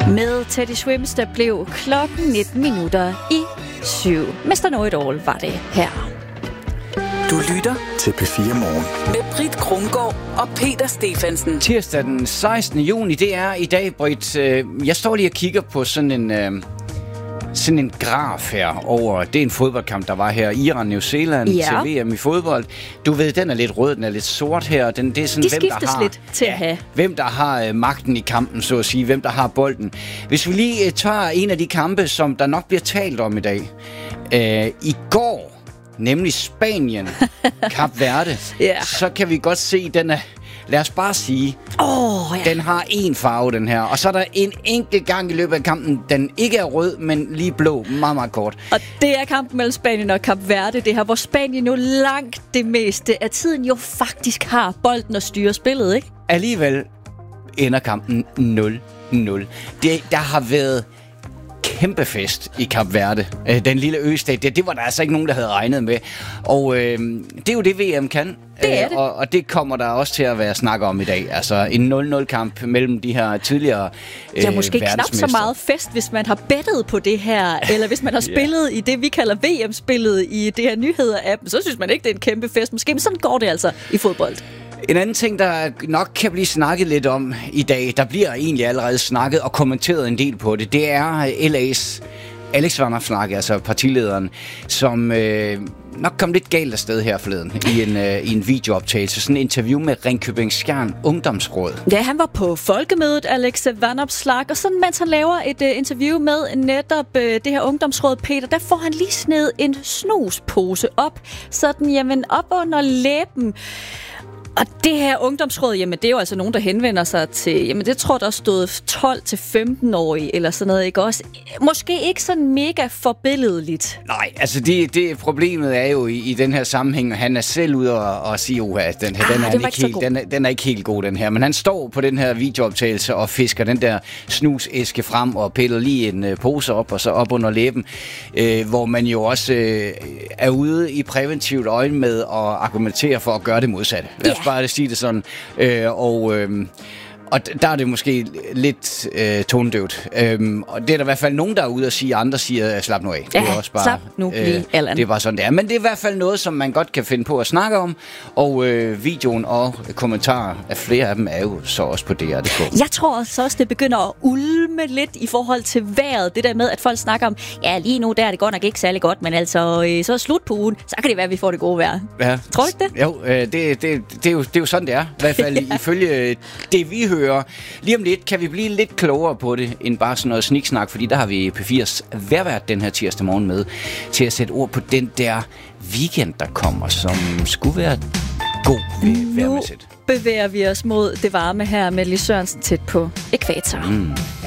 Med Teddy Swims, der blev klokken 19 minutter i 7. Mr. Know-it-all var det her. Du lytter til P4 Morgen med Britt Krumgaard og Peter Stefansen. Tirsdag den 16. juni, det er i dag, Britt. Jeg står lige og kigger på sådan en graf her over, det er en fodboldkamp, der var her, Iran-New Zealand til VM i fodbold. Du ved, den er lidt rød, den er lidt sort her. Det er sådan, de skiftes lidt til at have. Hvem der har magten i kampen, så at sige, hvem der har bolden. Hvis vi lige tager en af de kampe, som der nok bliver talt om i dag. I går, nemlig Spanien, Kap Verde, så kan vi godt se, den er, lad os bare sige, den har en farve, den her. Og så er der en enkelt gang i løbet af kampen, den ikke er rød, men lige blå, meget, meget kort. Og det er kampen mellem Spanien og Kap Verde, det her, hvor Spanien jo langt det meste af tiden jo faktisk har bolden og styrer spillet, ikke? Alligevel ender kampen 0-0. Der har været kæmpe fest i Kap Verde. Den lille østat, det var der altså ikke nogen, der havde regnet med. Og det er jo det, VM kan. Det er det. Og det kommer der også til at være snak om i dag. Altså en 0-0-kamp mellem de her tidligere måske knap så meget fest, hvis man har bettet på det her, eller hvis man har spillet i det, vi kalder VM-spillet i det her nyheder-app, så synes man ikke, det er en kæmpe fest. Måske, men sådan går det altså i fodbold. En anden ting, der nok kan blive snakket lidt om i dag, der bliver egentlig allerede snakket og kommenteret en del på det, det er LA's Alex Vanopslagh, altså partilederen, som nok kom lidt galt afsted her forleden i en videooptagelse, sådan en interview med Ringkøbing Skjern Ungdomsråd. Ja, han var på folkemødet, Alex Vanopslagh, og sådan mens han laver et interview med netop det her ungdomsråd, Peter, der får han lige sned en snuspose op, sådan jamen op under læben. Og det her ungdomsråd, jamen det er jo altså nogen, der henvender sig til, jamen det tror jeg, der stod 12-15-årige eller sådan noget, ikke også? Måske ikke sådan mega forbilledeligt. Nej, altså det problemet er jo i den her sammenhæng, og han er selv ude og sige, at den er ikke helt god, den her. Men han står på den her videooptagelse og fisker den der snusæske frem og piller lige en pose op og så op under læben, hvor man jo også er ude i præventivt øje med at argumentere for at gøre det modsatte. Lad os bare sige det sådan. Og der er det måske lidt tonedøvt. Og det er der i hvert fald nogen, der er ude og sige, andre siger, slap nu af. Ja, det er også bare, slap nu lige, Allan. Det er bare sådan, det er. Men det er i hvert fald noget, som man godt kan finde på at snakke om. Og videoen og kommentarer af flere af dem er jo så også på DR.dk. Jeg tror også, det begynder at ulme lidt i forhold til vejret. Det der med, at folk snakker om, ja, lige nu der er det godt nok ikke særlig godt, men altså, så er slut på ugen, så kan det være, at vi får det gode vejr. Ja. Tror du ikke det? Jo, det er jo sådan, det er. I hvert fald ifølge det, vi hører. Lige om lidt kan vi blive lidt klogere på det, end bare sådan noget sniksnak, fordi der har vi P4's vejrvært den her tirsdag morgen med, til at sætte ord på den der weekend, der kommer, som skulle være god vejrmæssigt. Nu bevæger vi os mod det varme her med Lis Sørensen tæt på ækvator.